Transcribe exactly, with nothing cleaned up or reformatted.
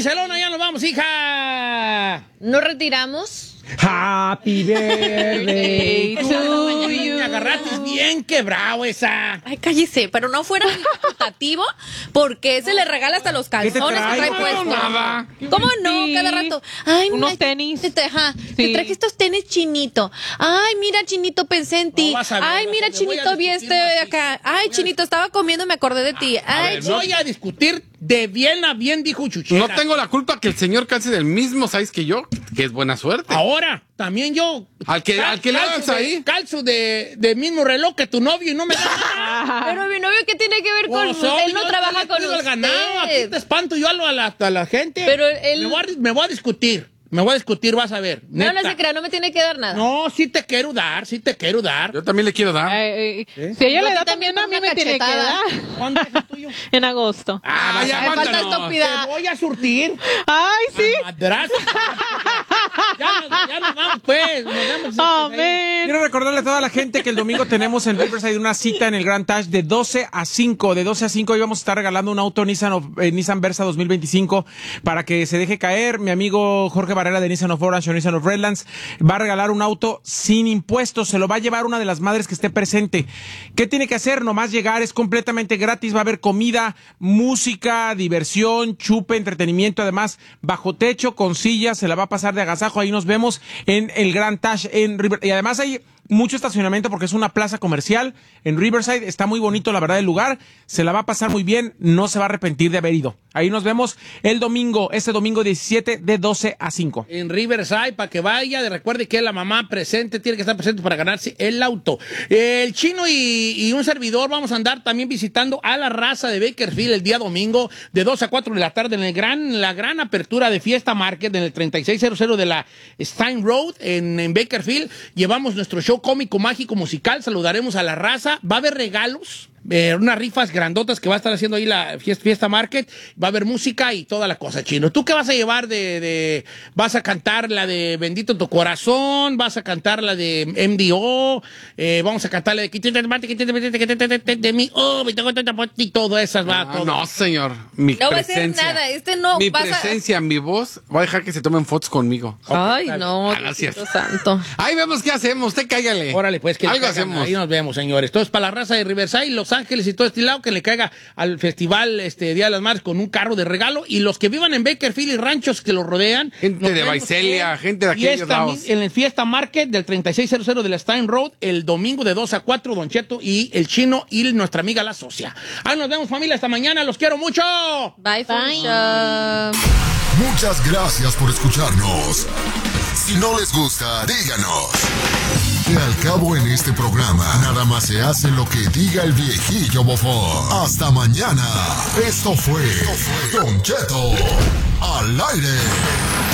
Giselona, ya nos vamos, hija. ¿Nos retiramos? Happy birthday to you. Me agarraste bien quebrado esa. Ay, cállese, pero no fuera imputativo, porque se le regala hasta los calzones que trae, trae puesto. Nada. ¿Cómo no? Cada rato. Ay, unos mira, tenis. Te, ajá, Sí. te traje estos tenis, Chinito. Ay, mira, Chinito, pensé en ti. No, vas a ver, Ay, vas mira, a ver, voy a Chinito, vi discutir este más, acá. hija. Ay, Voy a Chinito, estaba comiendo y me acordé de ti. A Ay, ver, Chinito. voy a discutir de bien a bien, dijo Chuchera. No tengo la culpa que el señor calce del mismo size que yo, que es buena suerte. Ahora, también yo. Al que- al que le hagas calzo de- ahí. Calzo de, de mismo reloj que tu novio y no me da. Pero mi novio, ¿qué tiene que ver con Pues, él? oye, No yo trabaja le con cuido el ganado, aquí usted. te espanto yo a, lo- a la, a la gente. Pero él- Me voy, a, me voy a discutir. Me voy a discutir, vas a ver. No, no neta. se crea, no me tiene que dar nada. No, sí te quiero dar, sí te quiero dar. Yo también le quiero dar. Eh, eh, Si ella Yo le da también también, a mí una me tiene que cachetada. dar. ¿Cuándo es el tuyo? En agosto. Ah, ya, Me falta aguántanos. estúpida. Te voy a surtir. Ay, sí. Madrazo. ya, nos- ya nos vamos, pues. Nos vemos. Amén. Quiero recordarle a toda la gente que el domingo tenemos en Riverside una cita en el Grand Taj de doce a cinco. De doce a cinco hoy vamos a estar regalando un auto Nissan, of- eh, Nissan Versa dos mil veinticinco para que se deje caer. Mi amigo Jorge Barrera de Nissan of Orange o Nissan of Redlands va a regalar un auto sin impuestos. Se lo va a llevar una de las madres que esté presente. ¿Qué tiene que hacer? Nomás llegar, es completamente gratis. Va a haber comida, música, diversión, chupe, entretenimiento. Además, bajo techo, con sillas, se la va a pasar de agasajo. Ahí nos vemos en el Grand Taj en River. Y además hay mucho estacionamiento porque es una plaza comercial en Riverside. Está muy bonito, la verdad, el lugar. Se la va a pasar muy bien. No se va a arrepentir de haber ido. Ahí nos vemos el domingo, este domingo diecisiete de doce a cinco. En Riverside, para que vaya. Recuerde que la mamá presente tiene que estar presente para ganarse el auto. El Chino y, y un servidor vamos a andar también visitando a la raza de Bakersfield el día domingo de dos a cuatro de la tarde en el gran, la gran apertura de Fiesta Market en el treinta y seis cero de la Stein Road en, en Bakersfield. Llevamos nuestro show cómico, mágico, musical. Saludaremos a la raza. Va a haber regalos. Eh, unas rifas grandotas que va a estar haciendo ahí la fiesta, fiesta Market. Va a haber música y toda la cosa, Chino. ¿Tú qué vas a llevar de, de... Vas a cantar la de Bendito tu Corazón? ¿Vas a cantar la de M D O? Eh, vamos a cantar la de de mí. Oh, me tengo tanta y todo esas va. No, todo. no, señor. Mi No va a presencia. hacer nada. Este no Mi vas a- presencia, mi voz, va a dejar que se tomen fotos conmigo. Ay, no, Gracias. Diosito santo. Ahí vemos qué hacemos. Usted cállale. Órale, pues que le algo caigan. hacemos. Ahí nos vemos, señores. Entonces, para la raza de Riverside, Los Ángeles y todo este lado, que le caiga al festival este Día de las Madres con un carro de regalo. Y los que vivan en Bakersfield y ranchos que los rodean. Gente nos de vemos Vaiselia, en gente de aquellos Fiesta lados. Mi- En el Fiesta Market del treinta y seis cero de la Stein Road, el domingo de dos a cuatro, Don Cheto y el Chino y nuestra amiga la socia. Ahí nos vemos, familia, hasta mañana. Los quiero mucho. Bye, Felicia. Muchas gracias por escucharnos. Si no les gusta, díganos. Que al cabo en este programa, nada más se hace lo que diga el viejillo bofón. Hasta mañana. Esto fue Don Cheto al aire.